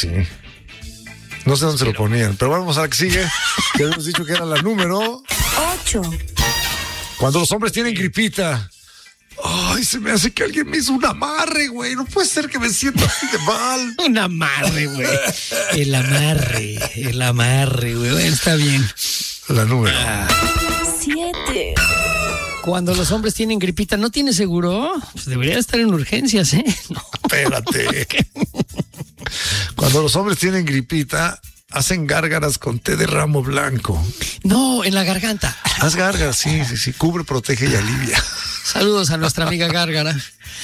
sí. No sé dónde se lo ponían, pero vamos a la que sigue. Que habíamos dicho que era la número 8. Cuando los hombres tienen gripita. Ay, se me hace que alguien me hizo un amarre, güey. No puede ser que me sienta así de mal. Un amarre, güey. El amarre, güey. Bueno, está bien. La número 7. Cuando los hombres tienen gripita, ¿no tiene seguro? Pues debería estar en urgencias, ¿eh? No. Espérate. Cuando los hombres tienen gripita, hacen gárgaras con té de ramo blanco. No, en la garganta. Haz gárgaras, sí. Cubre, protege y alivia. Saludos a nuestra amiga Gárgara.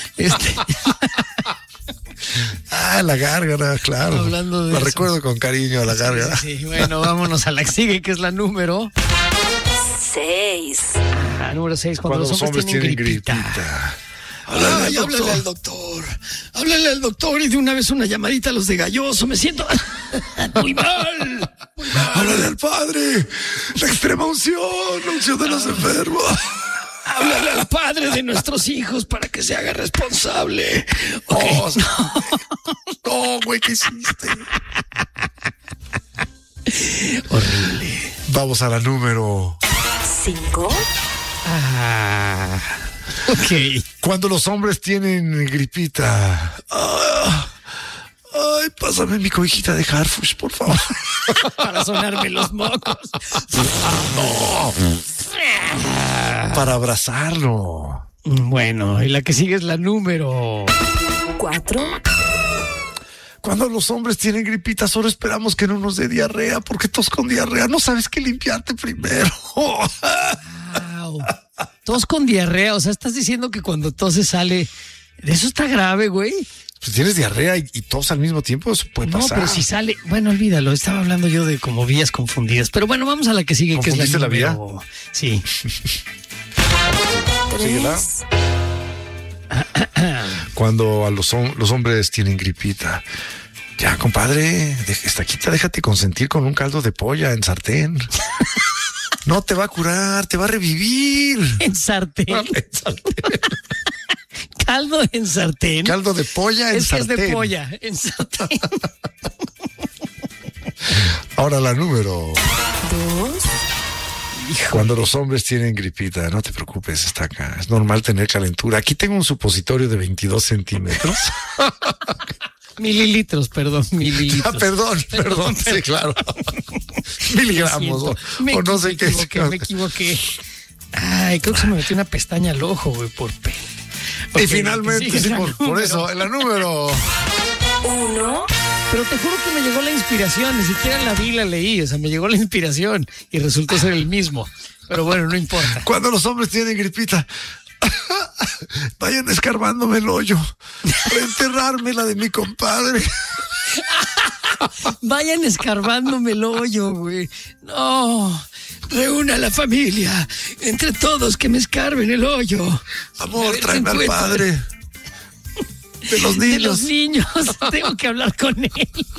La gárgara, claro. Hablando de la eso. recuerdo con cariño a la gárgara. Sí, bueno, vámonos a la que sigue, que es la número 6. número 6. Cuando los hombres tienen gripita. Háblale al Háblale al doctor. Háblale al doctor y de una vez una llamadita a los de Galloso. Me siento muy mal. Háblale al padre. La extrema unción de los enfermos. Háblale al padre de nuestros hijos para que se haga responsable. Oh, no, güey, ¿qué hiciste? Horrible. Vamos a la número 5. Ok. Cuando los hombres tienen gripita. Ay, pásame mi cobijita de Harfush, por favor. Para sonarme los mocos. Para abrazarlo. Bueno, y la que sigue es la número 4. Cuando los hombres tienen gripita, solo esperamos que no nos dé diarrea, porque tos con diarrea no sabes qué limpiarte primero. Wow. Tos con diarrea, o sea, estás diciendo que cuando toses sale. Eso está grave, güey. Pues tienes diarrea y tos al mismo tiempo, eso puede pasar. No, pero si sale, bueno, olvídalo, estaba hablando yo de como vías confundidas. Pero bueno, vamos a la que sigue, que es la ¿Confundiste la vía? número... Sí. 3. Cuando a los hombres tienen gripita. Ya, compadre, déjate consentir con un caldo de polla en sartén. No te va a curar, te va a revivir. En sartén. Caldo en sartén. Caldo de polla en sartén. Es de polla, en sartén. Ahora la número 2. Cuando los hombres tienen gripita, no te preocupes, está acá. Es normal tener calentura. Aquí tengo un supositorio de 22 centímetros. Mililitros. Perdón. Sí, claro. Miligramos o no sé qué. Me equivoqué. Ay, creo que se me metió una pestaña al ojo, güey, por pe. Y finalmente, sí, por eso, en la número 1. Pero te juro que me llegó la inspiración, ni siquiera la vi, la leí, o sea, me llegó la inspiración y resultó ser el mismo. Pero bueno, no importa. Cuando los hombres tienen gripita, vayan escarbándome el hoyo para enterrarme la de mi compadre. Vayan escarbándome el hoyo, güey. No, reúna a la familia, entre todos que me escarben el hoyo. Amor, tráeme al padre. De los niños. De los niños. Tengo que hablar con él.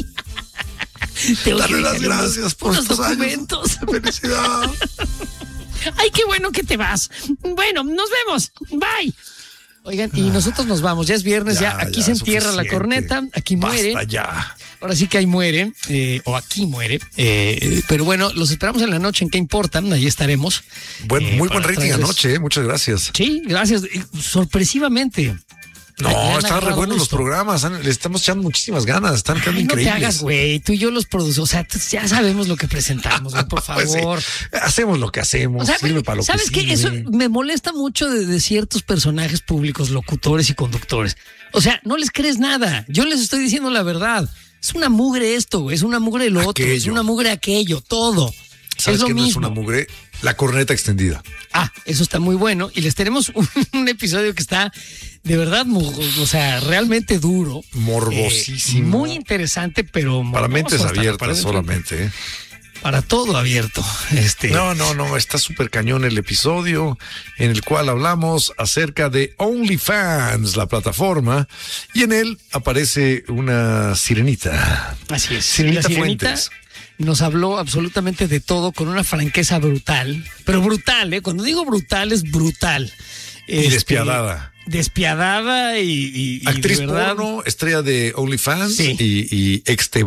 Dale las gracias por los estos documentos. años de felicidad. Ay, qué bueno que te vas. Bueno, nos vemos. Bye. Oigan, y nosotros nos vamos. Ya es viernes, ya aquí se entierra la corneta. Aquí muere. Basta ya. Ahora sí que ahí muere, o aquí muere. Pero bueno, los esperamos en la noche en ¿Qué importan? Ahí estaremos. Muy buen rating traerles... anoche, muchas gracias. Sí, gracias. Sorpresivamente. No, están re buenos los programas, le estamos echando muchísimas ganas, están quedando increíbles. No te hagas, güey, tú y yo los producimos, o sea, ya sabemos lo que presentamos, güey, por favor. Pues sí, hacemos lo que hacemos, o sea, sirve para lo que ¿sabes qué? Eso me molesta mucho de ciertos personajes públicos, locutores y conductores. O sea, no les crees nada, yo les estoy diciendo la verdad. Es una mugre esto, güey, es una mugre lo otro, es una mugre aquello, todo. ¿Sabes es lo qué mismo. No es una mugre? La corneta extendida. Eso está muy bueno. Y les tenemos un episodio que está de verdad, o sea, realmente duro. Morbosísimo. Muy interesante, pero para mentes abiertas solamente. Para todo abierto. No, está súper cañón el episodio en el cual hablamos acerca de OnlyFans, la plataforma, y en él aparece una sirenita. Así es. Sirenita Fuentes. Nos habló absolutamente de todo con una franqueza brutal, pero brutal, ¿eh? Cuando digo brutal, es brutal. Y despiadada. Despiadada y actriz de verdad, porno, estrella de OnlyFans, sí. y ex